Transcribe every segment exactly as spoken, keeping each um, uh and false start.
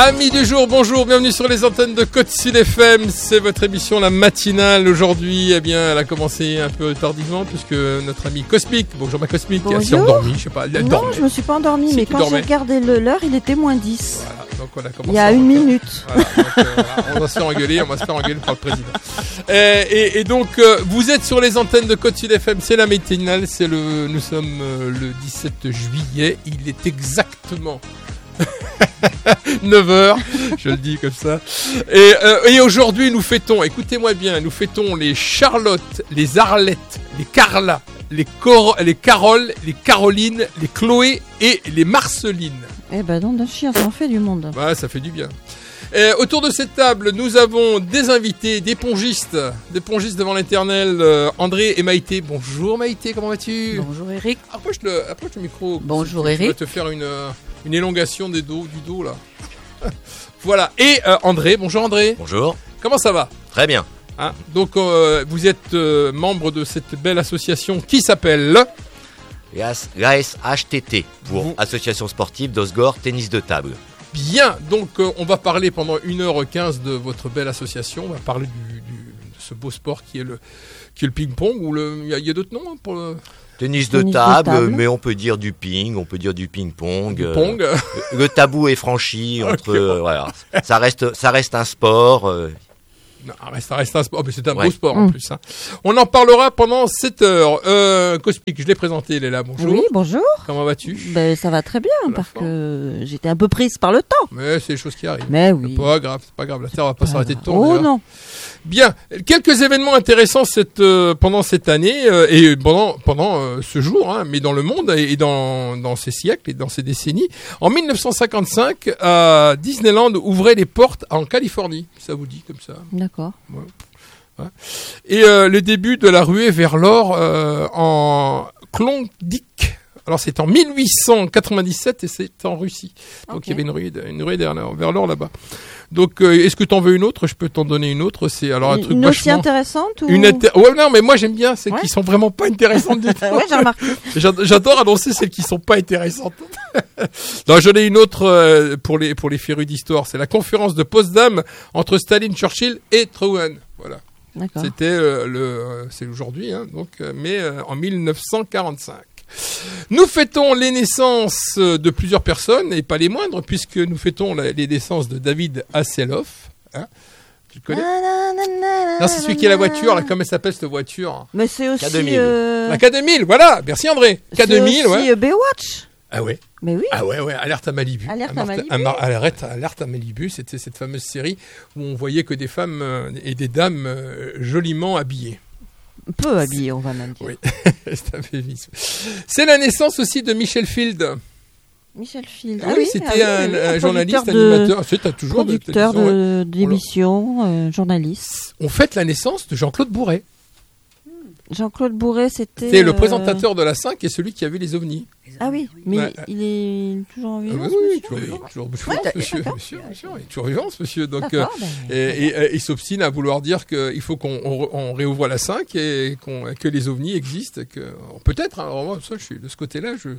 Amis du jour, bonjour, bienvenue sur les antennes de Côte Sud F M. C'est votre émission, la matinale. Aujourd'hui, eh bien, elle a commencé un peu tardivement puisque notre ami Cosmic, bonjour ma Cosmic, bonjour. s'est endormie, je sais pas, elle Non, dormait. je me suis pas endormie, Si, mais tu quand dormais. j'ai regardé le- l'heure, il était moins dix. Voilà, donc on a commencé Il y a à- une minute. Voilà, donc, euh, voilà, on va se faire engueuler, on va se faire engueuler par le président. Et, et, et donc, euh, vous êtes sur les antennes de Côte Sud F M, c'est la matinale, c'est le, nous sommes euh, le dix-sept juillet, il est exactement neuf heures, je le dis comme ça. Et, euh, et aujourd'hui, nous fêtons, écoutez-moi bien, nous fêtons les Charlotte, les Arlette, les Carla, les, Cor- les Carole, les Caroline, les Chloé et les Marceline. Eh ben non, de chien, ça en fait du monde. Ouais, ça fait du bien. Et autour de cette table, nous avons des invités, des pongistes, des pongistes devant l'éternel, euh, André et Maïté. Bonjour Maïté, comment vas-tu ? Bonjour Eric. Approche le, approche le micro. Bonjour, Tu- tu Eric. vas te faire une, euh, une élongation des dos, du dos là. Voilà. Et euh, André, bonjour André. Bonjour. Comment ça va ? Très bien. Hein Donc euh, vous êtes euh, membre de cette belle association qui s'appelle... l'A S H T T pour Vous- Association Sportive d'Osgore Tennis de Table. Bien, donc euh, on va parler pendant une heure quinze de votre belle association. On va parler du, du- de ce beau sport qui est le, qui est le ping-pong. Ou le, il y a, il y a d'autres noms hein, pour le Tennis de, Tennis de table, table. mais on peut dire du ping, on peut dire du ping-pong. du euh, pong. le, le tabou est franchi entre. Ok. euh, voilà. Ça reste, ça reste un sport. euh, Non, reste, reste un sport. Oh, mais c'est un Ouais. beau sport en Mm. plus. Hein. On en parlera pendant sept heures. Euh, Cosmic, je l'ai présenté, il est là. Bonjour. Oui, bonjour. Comment vas-tu ? Ben, ça va très bien, La parce forme. que j'étais un peu prise par le temps. Mais c'est des choses qui arrivent. Mais C'est oui. pas grave, c'est pas grave. La Terre va pas s'arrêter de tourner. Oh hein. non. Bien, quelques événements intéressants cette, euh, pendant cette année euh, et pendant, pendant euh, ce jour, hein, mais dans le monde et dans, dans ces siècles et dans ces décennies. En mille neuf cent cinquante-cinq, euh, Disneyland ouvrait les portes en Californie. Ça vous dit comme ça. D'accord. Et euh, le début de la ruée vers l'or euh, en Klondike. Alors c'est en mille huit cent quatre-vingt-dix-sept et c'est en Russie. Donc Ok. il y avait une ruée, de- une ruée vers l'or, vers l'or là-bas. Donc euh, est-ce que t'en veux une autre ? Je peux t'en donner une autre. C'est alors un truc Une aussi vachement... intéressante ou... Une inter- ouais non mais moi j'aime bien celles Ouais. qui sont vraiment pas intéressantes du tout. Ouais, j'ai remarqué. J'ad- J'adore annoncer celles qui sont pas intéressantes. Non, j'en ai une autre euh, pour les pour les férus d'histoire. C'est la conférence de Potsdam entre Staline, Churchill et Truman. Voilà. D'accord. C'était euh, le euh, c'est aujourd'hui hein, donc euh, mais euh, en mille neuf cent quarante-cinq. Nous fêtons les naissances euh, de plusieurs personnes et pas les moindres puisque nous fêtons la- les naissances de David Hasselhoff. Hein tu le connais ? Non, c'est celui qui a la voiture. Là, comment elle s'appelle cette voiture ? Mais c'est aussi... K deux mille. euh, La K deux mille, voilà. Merci André. K deux mille, c'est aussi ouais. euh, Baywatch. Ah ouais. Mais oui. Ah ouais, ouais. Alerte à Malibu. Alerte à Malibu. Amar- Alerte, alerte à Malibu. C'était cette fameuse série où on voyait que des femmes euh, et des dames euh, joliment habillées. Peu habillé, on va même dire. Oui. C'est un féminisme. C'est la naissance aussi de Michel Field. Michel Field. Ah oui, c'était ah un, oui, oui, un un journaliste, producteur de- animateur. C'est un toujours de Producteur télévision, ouais. de- d'émissions, euh, journaliste. On fête la naissance de Jean-Claude Bourret. Jean-Claude Bourret, c'était... C'est le euh, présentateur de la cinq et celui qui a vu les ovnis. Ah oui, mais Ouais. il est toujours en Ah vivant, oui, ce oui, monsieur toujours vivant, toujours vivant, Ouais, monsieur, d'accord. monsieur, monsieur, il est toujours vivant, ce monsieur. Donc, euh, D'accord, ben, et, et, euh, il s'obstine à vouloir dire qu'il faut qu'on on, on réouvre la cinq et qu'on, que les ovnis existent. Que, peut-être, hein, alors moi, ça, je suis de ce côté-là, je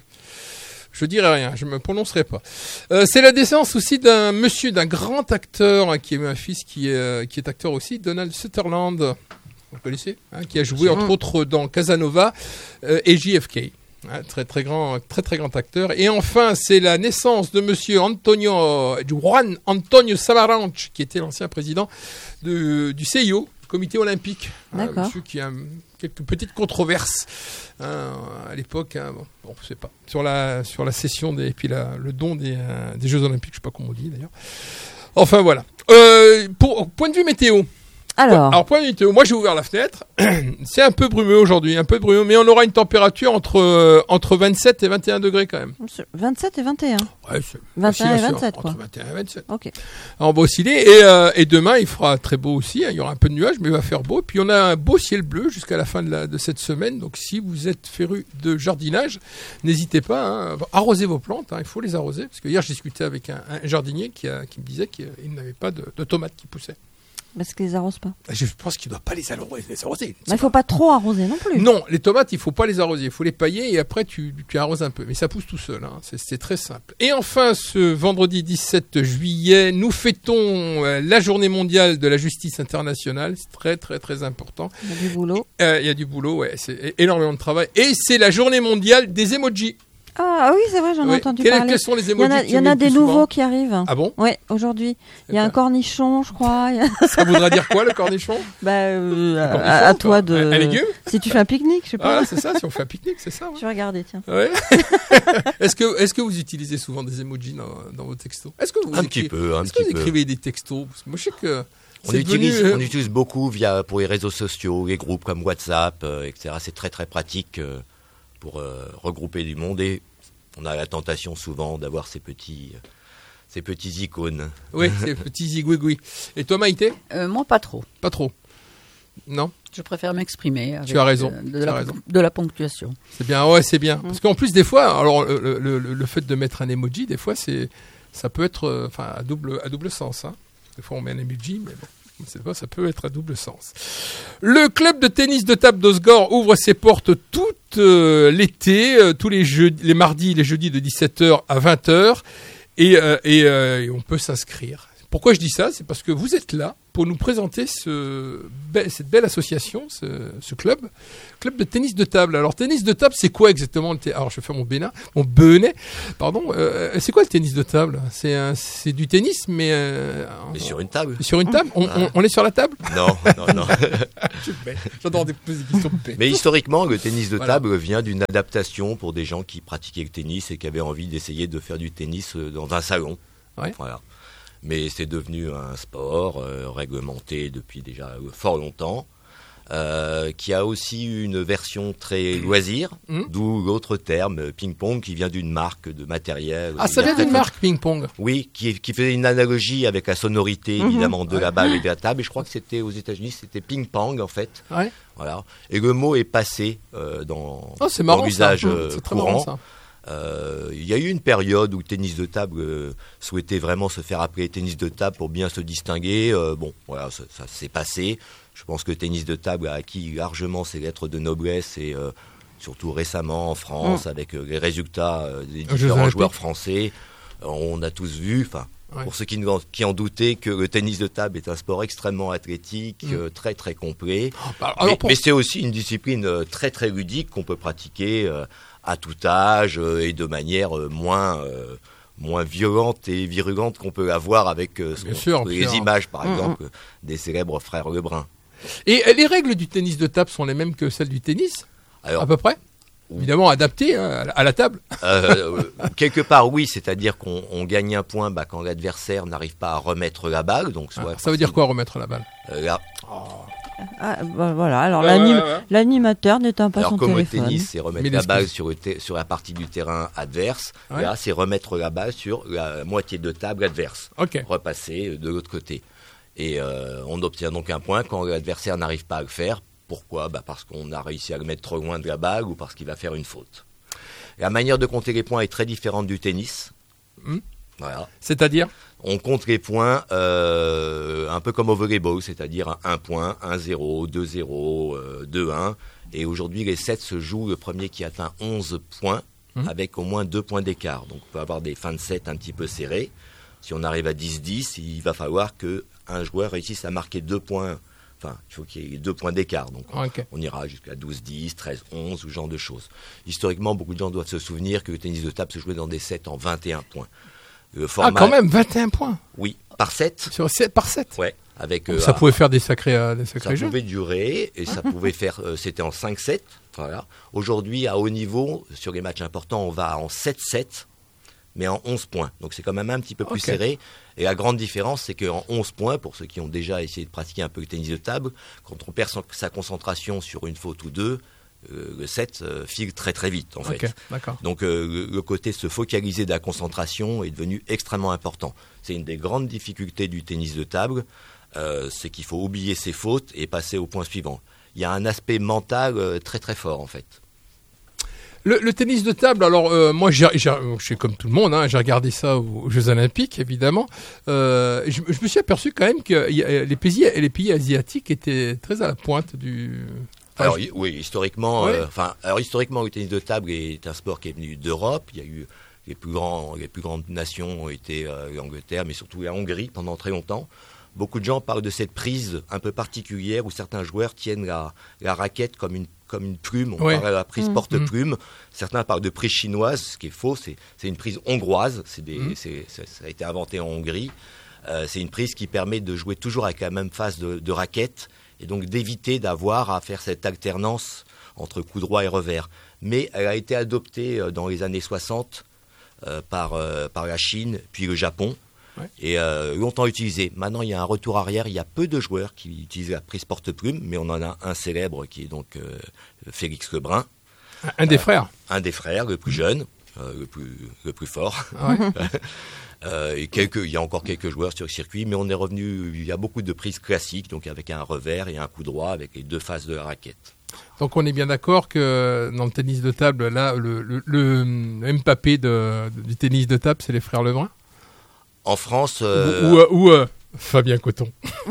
je dirais rien, je me prononcerai pas. Euh, c'est la naissance aussi d'un monsieur, d'un grand acteur hein, qui a eu un fils qui est, euh, qui est acteur aussi, Donald Sutherland. Vous le connaissez hein, qui a joué entre autres dans Casanova euh, et J F K. Hein, très très grand, très très grand acteur. Et enfin, c'est la naissance de Monsieur Antonio, Juan Antonio Samaranch, qui était l'ancien président de, du C I O, Comité Olympique. Hein, D'accord. monsieur qui a um, quelques petites controverses hein, à l'époque. Hein, bon, bon, je sais pas sur la sur la cession des, et puis la, le don des, euh, des Jeux Olympiques, je sais pas comment on dit d'ailleurs. Enfin voilà. Euh, pour point de vue météo. Alors, Alors, point de vue météo, moi j'ai ouvert la fenêtre. C'est un peu brumeux aujourd'hui, un peu brumeux, mais on aura une température entre, euh, entre vingt-sept et vingt et un degrés quand même. vingt-sept et vingt et un. Ouais, c'est vingt et un et oscillation vingt-sept, quoi. Entre vingt et un et vingt-sept. Ok. Alors, on va osciller. Et, euh, et demain, il fera très beau aussi. Hein. Il y aura un peu de nuages, mais il va faire beau. Puis on a un beau ciel bleu jusqu'à la fin de, la, de cette semaine. Donc si vous êtes féru de jardinage, n'hésitez pas à hein, arroser vos plantes. Hein. Il faut les arroser. Parce que hier, j'ai discuté avec un, un jardinier qui, a, qui me disait qu'il n'avait pas de, de tomates qui poussaient. Parce qu'ils les arrosent pas. Je pense qu'il ne doit pas les arroser. Les arroser. Il ne faut pas trop arroser non plus. Non, les tomates, il ne faut pas les arroser. Il faut les pailler et après, tu, tu arroses un peu. Mais ça pousse tout seul. Hein. C'est, c'est très simple. Et enfin, ce vendredi dix-sept juillet, nous fêtons euh, la journée mondiale de la justice internationale. C'est très, très, très important. Il y a du boulot. Euh, il y a du boulot, ouais. C'est énormément de travail. Et c'est la journée mondiale des emojis. Ah oui, c'est vrai, j'en ai Ouais. entendu Quels, parler. quels sont les Il y en emojis a, que il tu y en mets a le des plus nouveaux souvent qui arrivent. Ah bon? Ouais, aujourd'hui. Il y a un ben. cornichon, je crois. Il y a- Ça voudra dire quoi, le cornichon? Bah, euh, à, Cornichon, à toi quoi. de. Un, un légume? Si tu fais un pique-nique, je sais pas. Ah, c'est ça, si on fait un pique-nique, c'est ça. Ouais. Je vais regarder, tiens. Ouais. est-ce que est-ce que vous utilisez souvent des emojis dans, dans vos textos? Est-ce que vous Un écrivez, petit peu, un est-ce que petit vous peu. écrivez des textos? Parce que moi je sais que On c'est utilise, devenu, euh, on utilise beaucoup via, pour les réseaux sociaux, les groupes comme WhatsApp, euh, et cetera. C'est très très pratique euh, pour euh, regrouper du monde et on a la tentation souvent d'avoir ces petits, euh, ces petits icônes. Oui, ces petits zigouigouis. Et toi, Maïté? Euh, moi, pas trop. Pas trop. Non, Je préfère m'exprimer. avec, Tu as raison, euh, tu de, as la, raison. de la ponctuation. c'est bien. Ouais, c'est bien. Parce qu'en plus, des fois, alors le, le, le, le fait de mettre un emoji, des fois, c'est ça peut être, euh, enfin, à double à double sens. Hein. Des fois, on met un emoji, mais bon. C'est pas, ça peut être à double sens. Le club de tennis de table d'Osgore ouvre ses portes tout euh, l'été, euh, tous les, jeudis, les mardis et les jeudis de dix-sept heures à vingt heures. Et, euh, et, euh, et on peut s'inscrire. Pourquoi je dis ça? C'est parce que vous êtes là pour nous présenter ce, be- cette belle association, ce, ce club, club de tennis de table. Alors, tennis de table, c'est quoi exactement le t- Alors, je vais faire mon bénin, mon benet, pardon. Euh, c'est quoi le tennis de table? C'est un- c'est du tennis, mais, euh, Mais sur une table? sur une table. On, on- on est sur la table. Non, non, non. Je suis bête. J'adore des poser des questions bêtes. Mais historiquement, le tennis de Voilà. table vient d'une adaptation pour des gens qui pratiquaient le tennis et qui avaient envie d'essayer de faire du tennis euh, dans un salon. Ouais. Voilà. Mais c'est devenu un sport euh, réglementé depuis déjà euh, fort longtemps, euh, qui a aussi eu une version très loisir, Mhm. d'où l'autre terme, euh, ping-pong, qui vient d'une marque de matériel. Ah, ça Il y a vient d'une très- marque ping-pong. Oui, qui, qui faisait une analogie avec la sonorité, Mhm. évidemment, de la balle et de la table. Et je crois que c'était aux États-Unis, c'était ping-pong, en fait. Ouais. Voilà. Et le mot est passé euh, dans, Oh, c'est dans marrant l'usage ça. euh, C'est très courant. marrant ça. Euh, il y a eu une période où le tennis de table euh, souhaitait vraiment se faire appeler tennis de table pour bien se distinguer. Euh, bon, voilà, ça, ça s'est passé. Je pense que le tennis de table a acquis largement ses lettres de noblesse et euh, surtout récemment en France, avec euh, les résultats euh, des Aux Jeux différents Olympiques. joueurs français. Euh, on a tous vu, enfin, Ouais. pour ceux qui, nous en, qui en doutaient, que le tennis de table est un sport extrêmement athlétique, Mm. euh, très très complet. Bah, Mais, alors, pour- mais c'est aussi une discipline euh, très très ludique qu'on peut pratiquer euh, à tout âge euh, et de manière euh, moins euh, moins violente et virulente qu'on peut avoir avec euh, ce Bien qu'on- sûr, les bien sûr. images par Mm, exemple des célèbres frères Lebrun. Et euh, les règles du tennis de table sont les mêmes que celles du tennis, Alors à peu près. Évidemment, adaptées hein, à la- à la table. euh, euh, quelque part oui, c'est-à-dire qu'on on gagne un point bah, quand l'adversaire n'arrive pas à remettre la balle, donc soit Ah, ça veut dire quoi remettre la balle? euh, là, Ah, bah, voilà. Alors, Ouais, l'anim- ouais, ouais. l'animateur n'éteint pas alors son comme au téléphone. tennis, c'est remettre Mais la l'excuse. balle sur, le te- sur la partie du terrain adverse. Ouais. Là, c'est remettre la balle sur la moitié de table adverse. Ok. Repasser de l'autre côté. Et euh, on obtient donc un point quand l'adversaire n'arrive pas à le faire. Pourquoi bah Parce qu'on a réussi à le mettre trop loin de la balle ou parce qu'il va faire une faute. La manière de compter les points est très différente du tennis. Hmm. Voilà. C'est-à-dire? On compte les points euh, un peu comme au volleyball, c'est-à-dire un point, un zéro, deux zéro, euh, deux un. Et aujourd'hui, les sets se jouent le premier qui atteint onze points, Mhm. avec au moins deux points d'écart. Donc on peut avoir des fins de set un petit peu serrées. Si on arrive à dix dix, il va falloir qu'un joueur réussisse à marquer deux points. Enfin, il faut qu'il y ait deux points d'écart. Donc on, Ok. on ira jusqu'à douze dix, treize onze, ou ce genre de choses. Historiquement, beaucoup de gens doivent se souvenir que le tennis de table se jouait dans des sets en vingt et un points. Le Ah, format, quand même, vingt et un points. oui, par set. Sur sept par sept. Ouais, avec euh, Ça ah, pouvait faire des sacrés, euh, des ça sacrés jeux. pouvait durer et ça pouvait faire. euh, c'était en cinq sept. Voilà. Aujourd'hui, à haut niveau, sur les matchs importants, on va en sept sept, mais en onze points. Donc c'est quand même un petit peu plus Ok. serré. Et la grande différence, c'est qu'en onze points, pour ceux qui ont déjà essayé de pratiquer un peu le tennis de table, quand on perd son- sa concentration sur une faute ou deux, euh, le set euh, file très très vite en fait. Ok, d'accord. Donc euh, le, le côté se focaliser de la concentration est devenu extrêmement important. C'est une des grandes difficultés du tennis de table, euh, c'est qu'il faut oublier ses fautes et passer au point suivant. Il y a un aspect mental euh, très très fort en fait. Le, le tennis de table, alors euh, moi, j'ai, j'ai, je suis comme tout le monde, hein, j'ai regardé ça aux, aux Jeux Olympiques, évidemment. Euh, je, je me suis aperçu quand même que y a, les pays, les pays asiatiques étaient très à la pointe du. Enfin, Alors je... oui, historiquement, Ouais. euh, enfin, alors historiquement, le tennis de table est un sport qui est venu d'Europe. Il y a eu les plus grands, les plus grandes nations ont été euh, l'Angleterre, mais surtout la Hongrie pendant très longtemps. Beaucoup de gens parlent de cette prise un peu particulière où certains joueurs tiennent la, la raquette comme une, comme une plume. On Ouais. parle de la prise Mmh. porte-plume. Certains parlent de prise chinoise, ce qui est faux. C'est, c'est une prise hongroise. C'est des, Mmh. c'est, c'est- ça a été inventé en Hongrie. Euh, c'est une prise qui permet de jouer toujours avec la même phase de, de raquette et donc d'éviter d'avoir à faire cette alternance entre coup droit et revers. Mais elle a été adoptée euh, dans les années soixante euh, par, euh, par la Chine, puis le Japon. Ouais. Et euh, longtemps utilisé. Maintenant, il y a un retour arrière. Il y a peu de joueurs qui utilisent la prise porte-plume, mais on en a un célèbre qui est donc euh, Félix Lebrun, Un des frères. un des frères, le plus jeune, euh, le, plus, le plus fort. Ah ouais. Euh, et quelques, il y a encore quelques joueurs sur le circuit, mais on est revenu. Il y a beaucoup de prises classiques, donc avec un revers et un coup droit, avec les deux faces de la raquette. Donc on est bien d'accord que dans le tennis de table, là, le, le, le, le Mbappé de, du tennis de table, c'est les frères Lebrun. En France, euh, Ou, ou, ou, euh, Fabien Coton.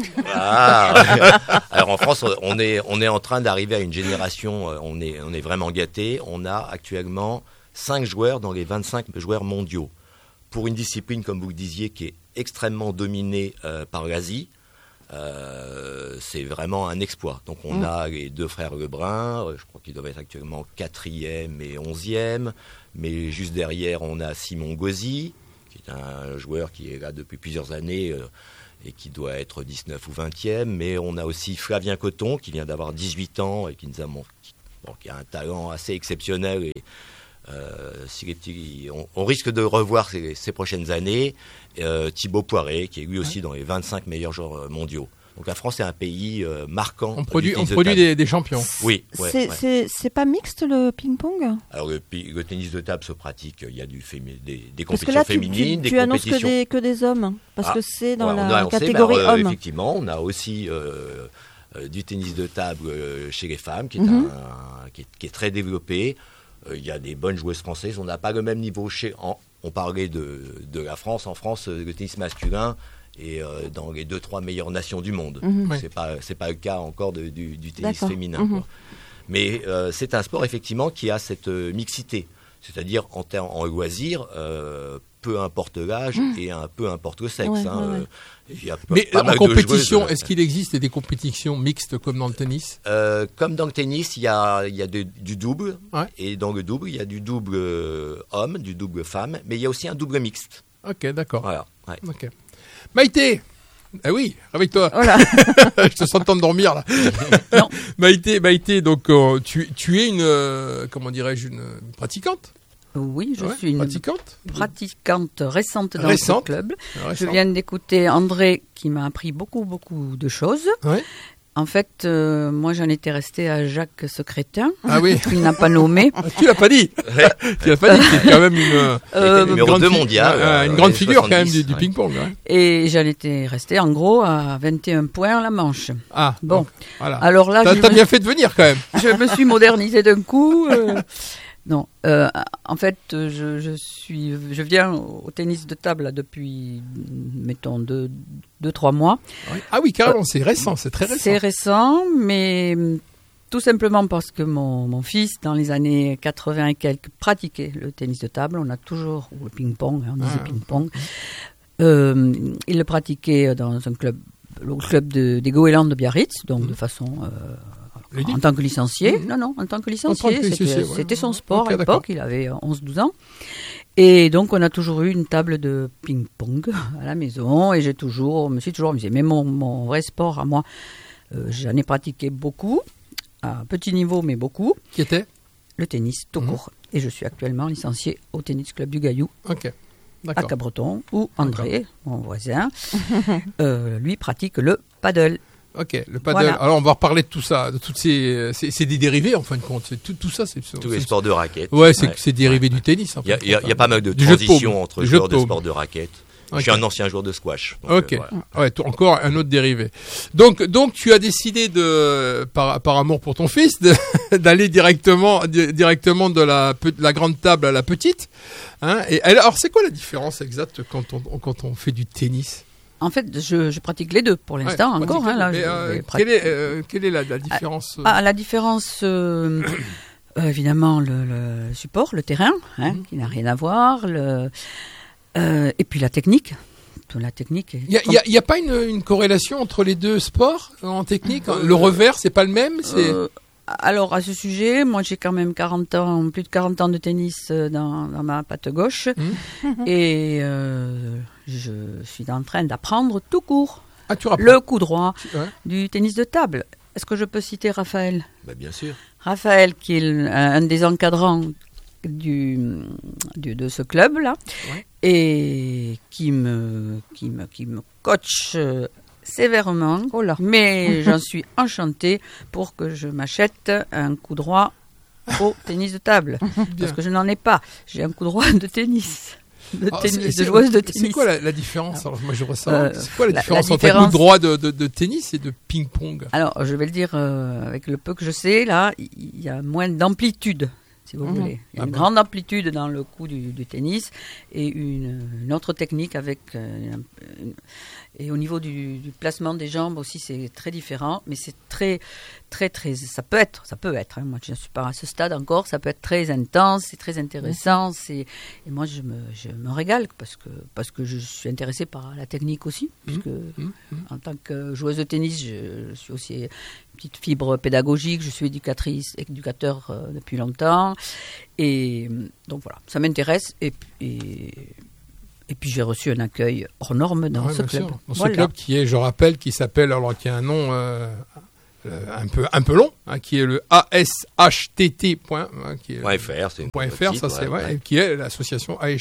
Ah, alors en France, on est, on est en train d'arriver à une génération, euh, on est, on est vraiment gâté. On a actuellement cinq joueurs dans les vingt-cinq joueurs mondiaux. Pour une discipline, comme vous le disiez, qui est extrêmement dominée euh, par l'Asie, euh, c'est vraiment un exploit. Donc on Mm. a les deux frères Lebrun, euh, je crois qu'ils doivent être actuellement quatrième et onzième, mais juste derrière, on a Simon Gauzy, qui est un joueur qui est là depuis plusieurs années, euh, et qui doit être dix-neuf ou vingtième, mais on a aussi Flavien Coton qui vient d'avoir dix-huit ans et qui nous a mon- qui, bon, qui a un talent assez exceptionnel et euh, s'il est petit, on, on risque de revoir ces, ces prochaines années. Euh, Thibaut Poiré qui est lui aussi dans les vingt-cinq meilleurs joueurs mondiaux. Donc la France est un pays euh, marquant. On produit, du on tennis de produit table. des, des champions. Oui, ouais, c'est, ouais. c'est, c'est pas mixte le ping-pong? Alors le, pi- le tennis de table se pratique, il y a du fémi- des, des Parce que compétitions là, tu, féminines, tu, tu des annonces que compétitions. des, que des hommes. Parce Ah, que c'est dans Ouais, on a la annoncé, catégorie mais alors, euh, hommes. Effectivement, on a aussi euh, euh, du tennis de table euh, chez les femmes, qui est, Mhm. un- qui est, qui est très développé. Euh, Il y a des bonnes joueuses françaises. On n'a pas le même niveau chez. En, on parlait de, de la France. En France, euh, le tennis masculin est euh, dans les deux trois meilleures nations du monde. Mhm. Oui. C'est pas c'est pas le cas encore de- du, du tennis D'accord. féminin. Mhm. Quoi. Mais euh, c'est un sport effectivement qui a cette euh, mixité, c'est-à-dire en termes en loisir, euh, peu importe l'âge et un peu importe le sexe. Ouais, hein, ouais, ouais. euh, il y a Mais pas en mal de compétition, joueuses, euh, est-ce qu'il existe des compétitions mixtes comme dans le tennis? euh, comme dans le tennis, il y a, il y a de- du double. Ouais. Et dans le double, il y a du double euh, homme, du double femme. Mais il y a aussi un double mixte. Ok, d'accord. Voilà. Ouais. Ok. Maïté. Ah oui, réveille-toi. Voilà. Je te sens t'endormir là. Non. Maïté, Maïté, donc euh, tu, tu es une, euh, comment dirais-je, une, une pratiquante. Oui, je Ouais, suis une pratiquante. pratiquante récente dans Récente. ce club. Je Récente. viens d'écouter André qui m'a appris beaucoup, beaucoup de choses. Ouais. En fait, euh, moi, j'en étais restée à Jacques Secrétin, Ah oui. qu'il n'a pas nommé. Ah, tu l'as pas dit. Tu l'as pas dit. C'est quand même une, euh, Euh, numéro grande deux fi- mondial. ouais, euh, une dans grande les figure quand même du, soixante-dix, du ouais. ping-pong. Ouais. Et j'en étais restée, en gros, à vingt et un points la manche. Ah Bon. donc, voilà. Alors là, T'as je t'as me- bien fait de venir quand même. je me suis modernisée d'un coup. euh, non, euh, en fait, je, je suis, je viens au tennis de table là, depuis, mettons, deux, deux, trois mois. Ah oui, carrément, c'est récent, c'est très récent. C'est récent, mais hum, tout simplement parce que mon, mon fils, dans les années quatre-vingts et quelques, pratiquait le tennis de table. On a toujours, ou le ping-pong, hein, on disait Ah. ping-pong. Euh, il le pratiquait dans un club, le club de, des Goélands de Biarritz, donc de façon... euh, Ludique. en tant que licencié, Mhm. non, non, en tant que tant licencié, que c'était, licencié, ouais. c'était son sport Ok, à d'accord. l'époque, il avait onze douze ans. Et donc, on a toujours eu une table de ping-pong à la maison, et j'ai toujours, je me suis toujours amusée. Mais mon, mon vrai sport, à moi, euh, j'en ai pratiqué beaucoup, à petit niveau, mais beaucoup, Qui était le tennis tout Mhm. court. Et je suis actuellement licencié au Tennis Club du Gaillou, Ok, à d'accord. Cabreton, où André, mon voisin, euh, lui pratique le paddle. Ok, le paddle. Voilà. Alors on va reparler de tout ça, de toutes ces, c'est, c'est des dérivés en fin de compte. C'est tout, tout ça, c'est Tous les c'est- sports de raquette. Ouais, c'est, Ouais. c'est dérivé du tennis. En Il y a, fin de il y a- compte, il y a pas mal de Du jeu de transitions paume. entre Du jeu de joueurs de paume. sport de raquette. Je Okay. suis un ancien joueur de squash. Donc, Ok. euh, voilà. Ouais, t- encore un autre dérivé. Donc, donc tu as décidé de, par, par amour pour ton fils, de, d'aller directement, di- directement de la, pe- de la grande table à la petite. Hein. Et alors, c'est quoi la différence exacte quand on, quand on fait du tennis? En fait, je, je pratique les deux pour l'instant Ouais, encore. Hein, là, mais, je euh, vais quelle, pratiquer. est, euh, quelle est la, la différence euh, Ah, la différence, euh, euh, évidemment, le, le support, le terrain, hein, Mhm. qui n'a rien à voir, le, euh, et puis la technique. La technique. est- Il n'y a, y a- y a pas une, une corrélation entre les deux sports euh, en technique? Le revers, c'est pas le même? C'est... Euh, alors, à ce sujet, moi j'ai quand même quarante ans, plus de quarante ans de tennis euh, dans, dans ma patte gauche, Mhm. et euh, je suis en train d'apprendre tout court Ah, tu rapprends. le coup droit Ouais. du tennis de table. Est-ce que je peux citer Raphaël? Bah, bien sûr. Raphaël, qui est le- un des encadrants du, du- de ce club-là, Ouais. et qui me, qui me, qui me coach euh, sévèrement, Oh là. mais j'en suis enchantée pour que je m'achète un coup droit au tennis de table, Bien. parce que je n'en ai pas. J'ai un coup droit de tennis, de, Ah, tennis, c'est- de c'est- joueuse de C'est tennis. quoi la, la différence? Alors, moi, je ressens. Euh, c'est quoi la, la- différence la entre un coup différence- de droit de, de, de tennis et de ping-pong? Alors, je vais le dire euh, avec le peu que je sais, là, il y a moins d'amplitude, si vous Mhm. voulez. Il y a Ah une bon. grande amplitude dans le coup du, du tennis et une, une autre technique avec... euh, un- une- et au niveau du, du placement des jambes aussi, c'est très différent, mais c'est très, très, très... Ça peut être, ça peut être, hein, moi je ne suis pas à ce stade encore, ça peut être très intense, c'est très intéressant, c'est, et moi je me, je me régale parce que, parce que je suis intéressée par la technique aussi, puisque Mhm. en tant que joueuse de tennis, je, je suis aussi une petite fibre pédagogique, je suis éducatrice, éducateur euh, depuis longtemps, et euh, donc voilà, ça m'intéresse, et, et, et puis j'ai reçu un accueil hors norme dans Ouais, ce bien club. sûr. Dans Voilà. ce club qui est, je rappelle, qui s'appelle, alors qui a un nom euh, euh, un peu un peu long, hein, qui est le A S H T T. Point, hein, qui est, Point .fr, c'est une Point notre .fr, site, ça c'est ouais, ouais, ouais. qui est l'association A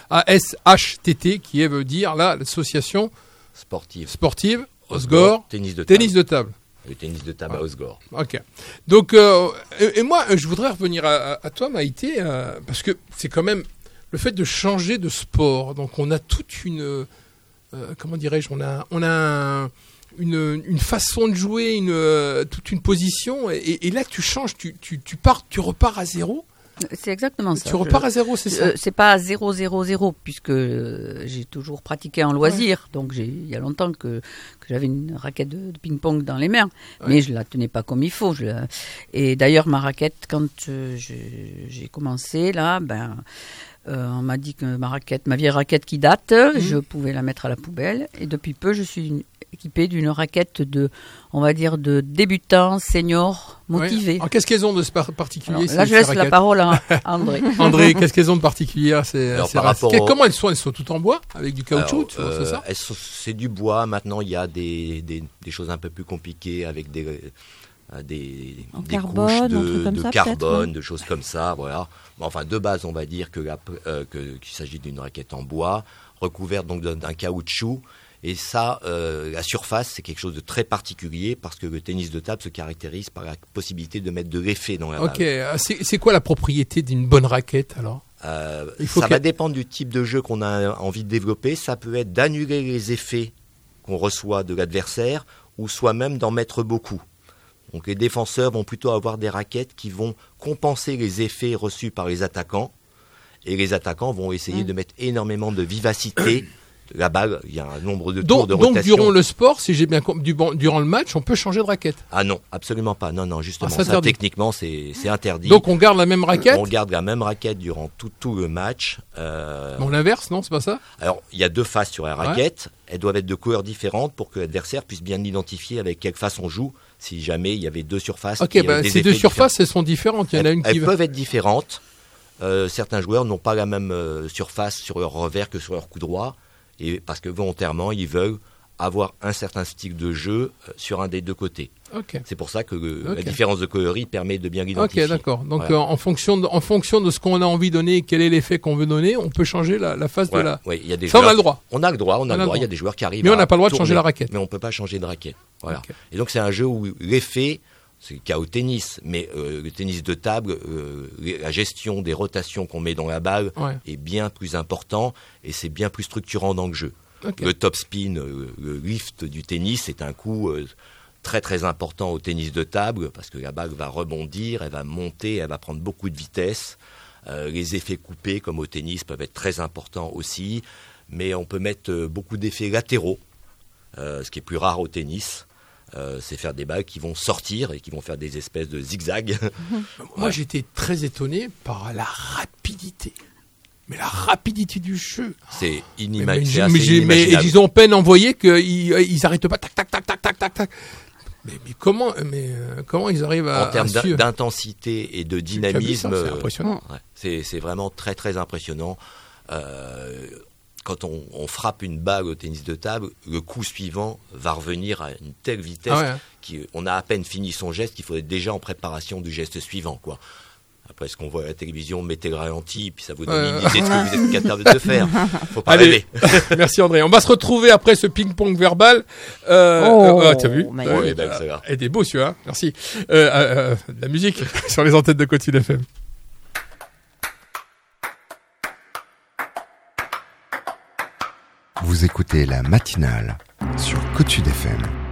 S H T T, qui est, veut dire là l'association Sportive. sportive Osgore Tennis de table. tennis de table. Le tennis de table Ouais. à Osgore. Ok. Donc euh, et, et moi je voudrais revenir à, à- à toi Maïté euh, parce que c'est quand même le fait de changer de sport. Donc on a toute une euh, comment dirais-je, on a on a un- une, une façon de jouer, une euh, toute une position et, et là tu changes, tu, tu, tu pars, tu repars à zéro. C'est exactement ça. Tu repars Je- à zéro, c'est ça. Euh, c'est pas zéro zéro zéro puisque euh, j'ai toujours pratiqué en loisir. Donc j'ai, il y a longtemps que, que j'avais une raquette de, de ping-pong dans les mains, Ouais. mais je la tenais pas comme il faut. Je la- Et d'ailleurs ma raquette, quand euh, je- j'ai commencé là, ben euh, on m'a dit que ma raquette, ma vieille raquette qui date, Mhm. je pouvais la mettre à la poubelle. Et depuis peu, je suis une- équipée d'une raquette de, on va dire, de débutant senior motivé. Ouais. Alors, qu'est-ce qu'elles ont de spar- particulier Alors, ces- là, je ces laisse la raquettes parole à André. André, qu'est-ce qu'elles ont de particulier ces, Alors, ces par raquettes rapport Que- au- Comment elles sont Elles sont toutes en bois avec du caoutchouc, Alors, tu vois, euh, c'est ça elles sont- c'est du bois. Maintenant, il y a des, des, des choses un peu plus compliquées avec des, euh, des, En des carbone, couches un de, truc comme de ça, carbone, peut-être, de choses comme ça. Voilà. Bon, enfin, de base, on va dire que, la- euh, que- qu'il s'agit d'une raquette en bois, recouverte donc d'un, d'un caoutchouc. Et ça, euh, la surface, c'est quelque chose de très particulier parce que le tennis de table se caractérise par la possibilité de mettre de l'effet dans la balle. Ok, euh, c'est c'est quoi la propriété d'une bonne raquette alors Euh, Il faut ça que- va dépendre du type de jeu qu'on a envie de développer. Ça peut être d'annuler les effets qu'on reçoit de l'adversaire ou soit même d'en mettre beaucoup. Donc les défenseurs vont plutôt avoir des raquettes qui vont compenser les effets reçus par les attaquants et les attaquants vont essayer Mm. de mettre énormément de vivacité. La balle, il y a un nombre de tours donc, de donc, rotation. durant le sport, si j'ai bien compris, durant le match, on peut changer de raquette. Ah non, absolument pas. Non, non, justement, Ah, c'est ça, interdit. techniquement, c'est c'est interdit. Donc on garde la même raquette. On garde la même raquette durant tout, tout le match. Euh, On l'inverse, non, c'est pas ça Alors, il y a deux faces sur la raquette. Elles doivent être de couleurs différentes pour que l'adversaire puisse bien identifier avec quelle face on joue. Si jamais il y avait deux surfaces. Ok, qui avaient bah, des ces deux effets surfaces, elles sont différentes. Il y en a différents. une elles, qui elles va. peuvent être différentes. Euh, certains joueurs n'ont pas la même euh, surface sur leur revers que sur leur coup droit. Et parce que volontairement, ils veulent avoir un certain style de jeu euh, sur un des deux côtés. Ok. C'est pour ça que le- Ok. la différence de coloris permet de bien Ok, l'identifier. d'accord. Donc Voilà. euh, en fonction de, en fonction de ce qu'on a envie de donner, quel est l'effet qu'on veut donner, on peut changer la, la face Voilà. de la. Ouais, il y a des Ça, on joueurs- a le droit. On a le droit, on a On le a le droit. Il y a droit. des joueurs qui arrivent. Mais on à n'a pas le droit de changer tourner, la raquette. Mais on peut pas changer de raquette. Voilà. Ok. Et donc c'est un jeu où l'effet, c'est le cas au tennis, mais euh, le tennis de table, euh, la gestion des rotations qu'on met dans la balle Ouais. est bien plus important et c'est bien plus structurant dans le jeu. Okay. Le top spin, euh, le lift du tennis, c'est un coup euh, très très important au tennis de table parce que la balle va rebondir, elle va monter, elle va prendre beaucoup de vitesse. Euh, les effets coupés, comme au tennis, peuvent être très importants aussi. Mais on peut mettre euh, beaucoup d'effets latéraux, euh, ce qui est plus rare au tennis. Euh, c'est faire des balles qui vont sortir et qui vont faire des espèces de zigzags. Moi, Ouais. j'étais très étonné par la rapidité. Mais la rapidité du jeu. C'est Mais, inima- mais, c'est j'ai- assez mais j'ai- mais inimaginable. ils ont peine envoyé qu'ils ils arrêtent pas. Tac, tac, tac, tac, tac, tac, tac. Mais, mais comment, mais euh, comment ils arrivent à En termes à d'in- suivre d'intensité et de Tu as vu ça, dynamisme, c'est impressionnant. ouais, c'est, c'est vraiment très très impressionnant. Euh, quand on, on frappe une balle au tennis de table, le coup suivant va revenir à une telle vitesse Ah ouais. qu'on a à peine fini son geste qu'il faut être déjà en préparation du geste suivant, quoi. Après, ce qu'on voit à la télévision, mettez le ralenti, puis ça vous donne Ouais. une idée de ce que vous êtes capable de faire. Faut pas Allez. rêver. Merci André. On va se retrouver après ce ping-pong verbal. Euh, Oh, euh, t'as vu magnifique. Ouais, ben, ça va. Et des beaux celui-là. Merci. Euh, euh, euh, de la musique sur les antennes de Côte F M. Vous écoutez la matinale sur Côte Sud F M.